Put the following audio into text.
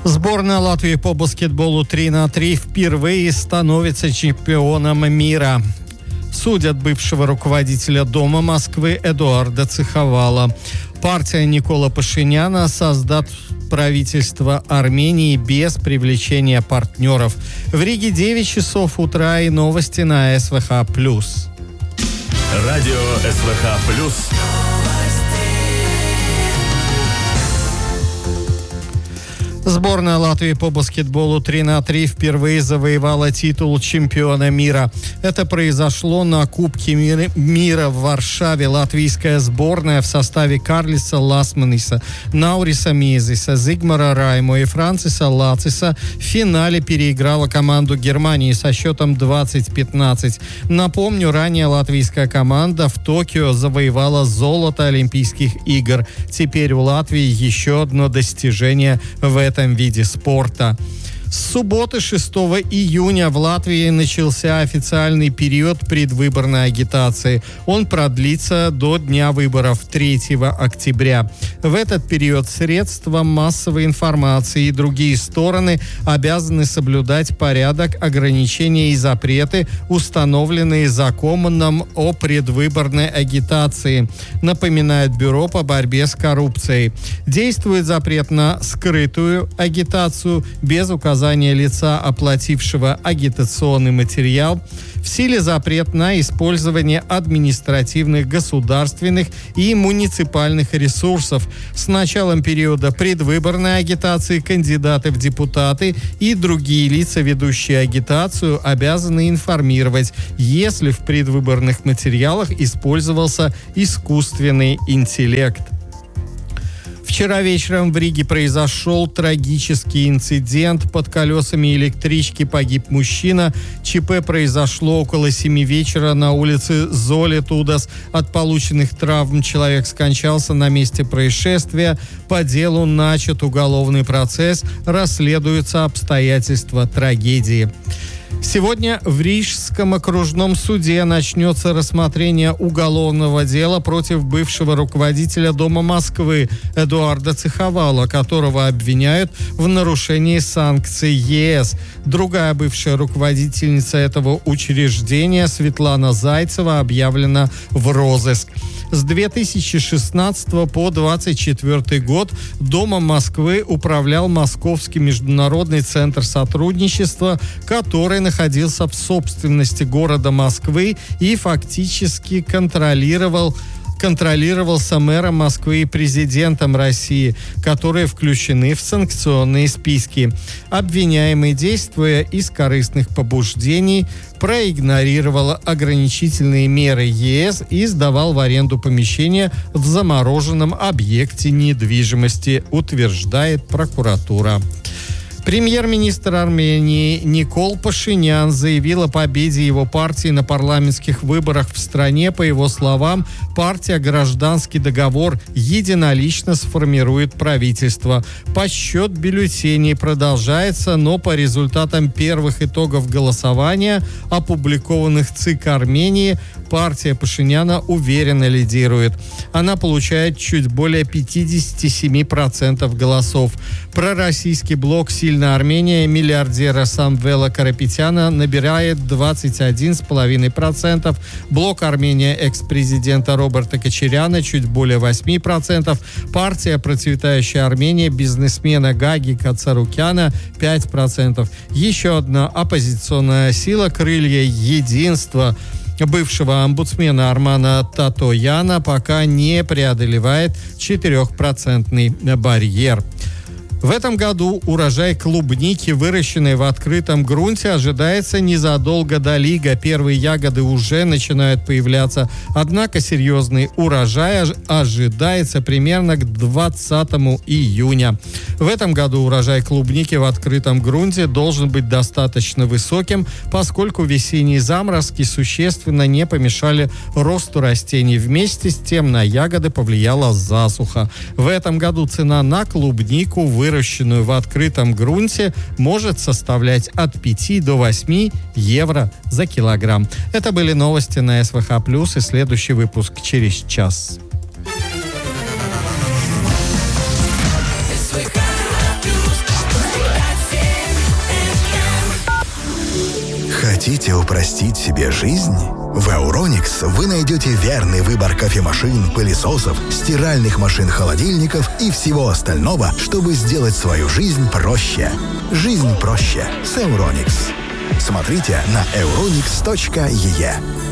Сборная Латвии по баскетболу 3х3 впервые становится чемпионом мира. Судят бывшего руководителя Дома Москвы Эдуарда Циховала. Партия Никола Пашиняна создаст правительство Армении без привлечения партнеров. В Риге 9 часов утра и новости на СВХ+. Радио СВХ+. Сборная Латвии по баскетболу 3х3 впервые завоевала титул чемпиона мира. Это произошло на Кубке мира в Варшаве. Латвийская сборная в составе Карлиса Ласманиса, Науриса Мезиса, Зигмара Раймо и Франциса Лациса в финале переиграла команду Германии со счетом 20-15. Напомню, ранее латвийская команда в Токио завоевала золото Олимпийских игр. Теперь у Латвии еще одно достижение в этом виде спорта. С субботы 6 июня в Латвии начался официальный период предвыборной агитации. Он продлится до дня выборов 3 октября. В этот период средства массовой информации и другие стороны обязаны соблюдать порядок, ограничения и запреты, установленные законом о предвыборной агитации, напоминает Бюро по борьбе с коррупцией. Действует запрет на скрытую агитацию без указания лица, оплатившего агитационный материал. В силе запрет на использование административных, государственных и муниципальных ресурсов. С началом периода предвыборной агитации кандидаты в депутаты и другие лица, ведущие агитацию, обязаны информировать, если в предвыборных материалах использовался искусственный интеллект. Вчера вечером в Риге произошел трагический инцидент. Под колесами электрички погиб мужчина. ЧП произошло около 7 вечера на улице Золитудас. От полученных травм человек скончался на месте происшествия. По делу начат уголовный процесс. Расследуются обстоятельства трагедии. Сегодня в Рижском окружном суде начнется рассмотрение уголовного дела против бывшего руководителя Дома Москвы Эдуарда Циховала, которого обвиняют в нарушении санкций ЕС. Другая бывшая руководительница этого учреждения, Светлана Зайцева, объявлена в розыск. С 2016 по 2024 год Домом Москвы управлял Московский международный центр сотрудничества, который находился в собственности города Москвы и фактически контролировался мэром Москвы и президентом России, которые включены в санкционные списки. Обвиняемый, действуя из корыстных побуждений, проигнорировал ограничительные меры ЕС и сдавал в аренду помещения в замороженном объекте недвижимости, утверждает прокуратура. Премьер-министр Армении Никол Пашинян заявил о победе его партии на парламентских выборах в стране. По его словам, партия «Гражданский договор» единолично сформирует правительство. Подсчет бюллетеней продолжается, но по результатам первых итогов голосования, опубликованных ЦИК Армении, партия Пашиняна уверенно лидирует. Она получает чуть более 57% голосов. Пророссийский блок «Сильная Армения» миллиардера Самвела Карапетяна набирает 21,5%. Блок «Армения» экс-президента Роберта Кочаряна чуть более 8%. Партия «Процветающая Армения» бизнесмена Гаги Кацарукяна 5%. Еще одна оппозиционная сила «Крылья единства» бывшего омбудсмена Армана Татояна пока не преодолевает 4% барьер. В этом году урожай клубники, выращенной в открытом грунте, ожидается незадолго до лига. Первые ягоды уже начинают появляться. Однако серьезный урожай ожидается примерно к 20 июня. В этом году урожай клубники в открытом грунте должен быть достаточно высоким, поскольку весенние заморозки существенно не помешали росту растений. Вместе с тем на ягоды повлияла засуха. В этом году цена на клубнику, выращенную в открытом грунте, может составлять от 5 до 8 евро за килограмм. Это были новости на СВХ+, и следующий выпуск через час. Хотите упростить себе жизнь? В Euronix вы найдете верный выбор кофемашин, пылесосов, стиральных машин-холодильников и всего остального, чтобы сделать свою жизнь проще. Жизнь проще с Euronix. Смотрите на euronix.ee.